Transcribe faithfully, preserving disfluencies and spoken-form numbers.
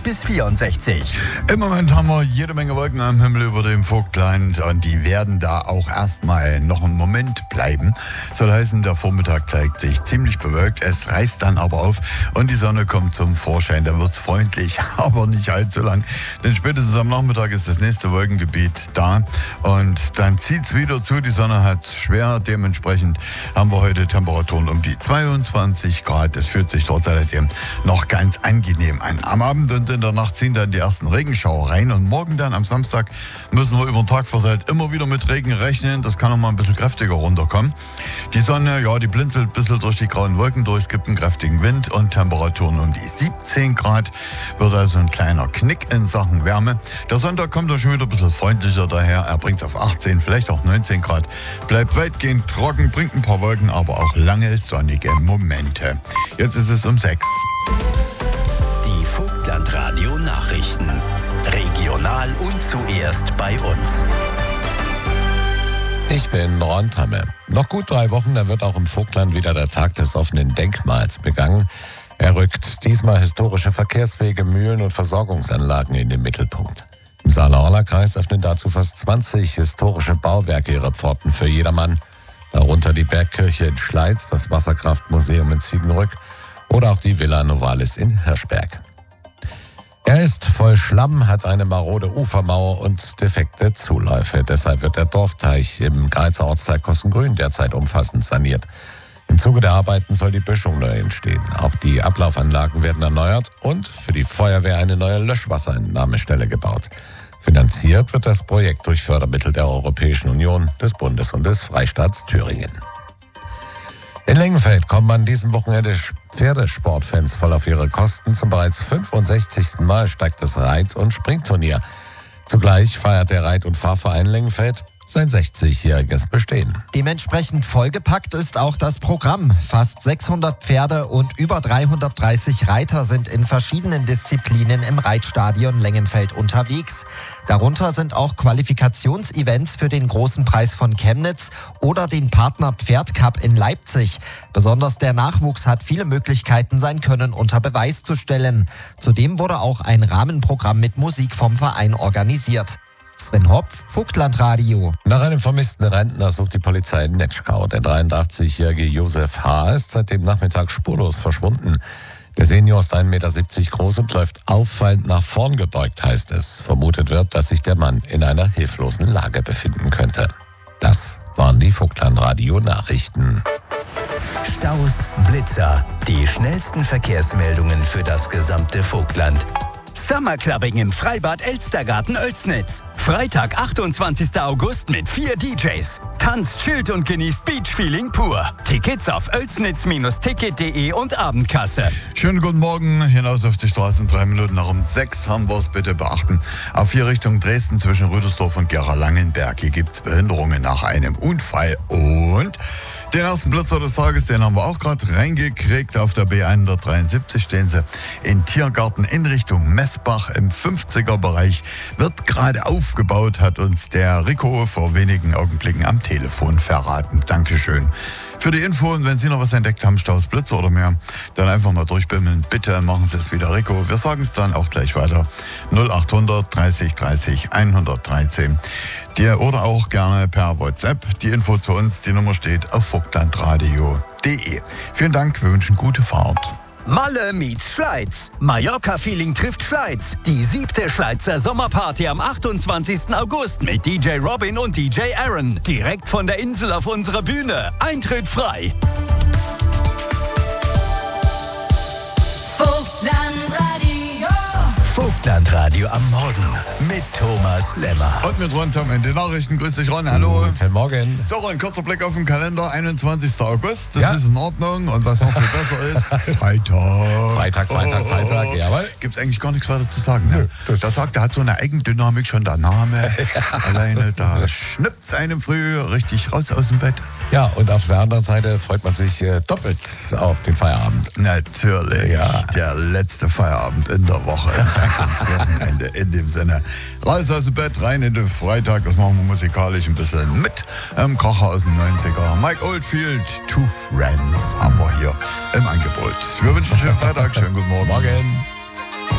bis vierundsechzig. Im Moment haben wir jede Menge Wolken am Himmel über dem Vogtland und die werden da auch erstmal noch einen Moment bleiben. Soll heißen, der Vormittag zeigt sich ziemlich bewölkt, es reißt dann aber auf und die Sonne kommt zum Vorschein. Da wird's freundlich, aber nicht allzu lang, denn spätestens am Nachmittag ist das nächste Wolkengebiet da und dann zieht's wieder zu. Die Sonne hat's schwer, dementsprechend haben wir heute Temperaturen um die zweiundzwanzig Grad. Es fühlt sich trotz alledem noch ganz angenehm an. Am Abend und in der Nacht ziehen dann die ersten Regenschauer rein und morgen dann am Samstag müssen wir über den Tag verteilt immer wieder mit Regen rechnen. Das kann noch mal ein bisschen kräftiger runterkommen. Die Sonne, ja, die blinzelt ein bisschen durch die grauen Wolken durch. Es gibt einen kräftigen Wind und Temperaturen um die siebzehn Grad. Wird also ein kleiner Knick in Sachen Wärme. Der Sonntag kommt dann schon wieder ein bisschen freundlicher daher. Er bringt es auf achtzehn, vielleicht auch neunzehn Grad. Bleibt weitgehend trocken, bringt ein paar Wolken, aber auch lange sonnige Momente. Jetzt ist es um sechs. Die Vogtlandradio Nachrichten. Regional und zuerst bei uns. Ich bin Ron Tamme. Noch gut drei Wochen, dann wird auch im Vogtland wieder der Tag des offenen Denkmals begangen. Er rückt diesmal historische Verkehrswege, Mühlen und Versorgungsanlagen in den Mittelpunkt. Im Saale-Orla-Kreis öffnen dazu fast zwanzig historische Bauwerke ihre Pforten für jedermann. Darunter die Bergkirche in Schleiz, das Wasserkraftmuseum in Ziegenrück oder auch die Villa Novalis in Hirschberg. Er ist voll Schlamm, hat eine marode Ufermauer und defekte Zuläufe. Deshalb wird der Dorfteich im Greizer Ortsteil Kossengrün derzeit umfassend saniert. Im Zuge der Arbeiten soll die Böschung neu entstehen. Auch die Ablaufanlagen werden erneuert und für die Feuerwehr eine neue Löschwasserentnahmestelle gebaut. Finanziert wird das Projekt durch Fördermittel der Europäischen Union, des Bundes und des Freistaats Thüringen. In Lengenfeld kommen an diesem Wochenende Pferdesportfans voll auf ihre Kosten. Zum bereits fünfundsechzigsten Mal steigt das Reit- und Springturnier. Zugleich feiert der Reit- und Fahrverein Lengenfeld sein sechzigjähriges Bestehen. Dementsprechend vollgepackt ist auch das Programm. Fast sechshundert Pferde und über dreihundertdreißig Reiter sind in verschiedenen Disziplinen im Reitstadion Lengenfeld unterwegs. Darunter sind auch Qualifikationsevents für den Großen Preis von Chemnitz oder den Partner Pferdcup in Leipzig. Besonders der Nachwuchs hat viele Möglichkeiten, sein Können unter Beweis zu stellen. Zudem wurde auch ein Rahmenprogramm mit Musik vom Verein organisiert. Sven Hopf, Vogtlandradio. Nach einem vermissten Rentner sucht die Polizei in Netschkau. Der dreiundachtzigjährige Josef H. ist seit dem Nachmittag spurlos verschwunden. Der Senior ist ein Meter siebzig groß und läuft auffallend nach vorn gebeugt, heißt es. Vermutet wird, dass sich der Mann in einer hilflosen Lage befinden könnte. Das waren die Vogtlandradio-Nachrichten. Staus, Blitzer, die schnellsten Verkehrsmeldungen für das gesamte Vogtland. Summerclubbing im Freibad Elstergarten Oelsnitz. Freitag, achtundzwanzigster August mit vier D Js. Tanzt, chillt und genießt Beachfeeling pur. Tickets auf oelsnitz ticket punkt de und Abendkasse. Schönen guten Morgen, hinaus auf die Straßen. Drei Minuten nach um sechs haben wir es, bitte beachten. Auf hier Richtung Dresden zwischen Rüdersdorf und Gera-Langenberg. Hier gibt es Behinderungen nach einem Unfall. Und den ersten Blitzer des Tages, den haben wir auch gerade reingekriegt. Auf der B hundertdreiundsiebzig stehen sie in Tiergarten in Richtung Messbach im fünfziger Bereich. Wird gerade aufgebaut, hat uns der Rico vor wenigen Augenblicken am Telefon verraten. Dankeschön für die Info. Und wenn Sie noch was entdeckt haben, Staus, Blitzer oder mehr, dann einfach mal durchbimmeln. Bitte machen Sie es wieder, Rico. Wir sagen es dann auch gleich weiter. null achthundert dreißig dreißig hundertdreizehn. Die, oder auch gerne per WhatsApp. Die Info zu uns, die Nummer steht auf vogtlandradio punkt de. Vielen Dank, wir wünschen gute Fahrt. Malle meets Schleiz. Mallorca-Feeling trifft Schleiz. Die siebte Schleizer Sommerparty am achtundzwanzigsten August mit D J Robin und D J Aaron. Direkt von der Insel auf unserer Bühne. Eintritt frei. Vogtlandradio. Vogtlandradio am Morgen mit Thomas Lemmer. Und mit Ron Tom in den Nachrichten. Grüß dich, Ron. Hallo. Guten Morgen. So, ein kurzer Blick auf den Kalender. einundzwanzigster August. Das Ja. ist in Ordnung. Und was noch viel besser ist, Freitag. Freitag, Freitag, Freitag, jawohl. Gibt's eigentlich gar nichts weiter zu sagen. Ne? Nö, das- Der Tag, der hat so eine Eigendynamik, schon der Name. Alleine, da schnippt's einem früh richtig raus aus dem Bett. Ja, und auf der anderen Seite freut man sich äh, doppelt auf den Feierabend. Natürlich, Ja. der letzte Feierabend in der Woche. Dann kommt's Wochenende. In dem Sinne, raus aus dem Bett, rein in den Freitag. Das machen wir musikalisch ein bisschen mit. Ähm, Kocher aus den neunziger. Mike Oldfield, Two Friends haben wir hier im Angebot. Wir wünschen einen schönen Freitag, schönen guten Morgen. Morgen.